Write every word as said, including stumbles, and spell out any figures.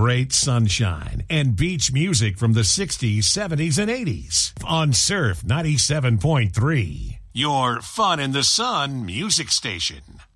great sunshine and beach music from the sixties, seventies, and eighties on Surf ninety-seven point three, your fun in the sun music station.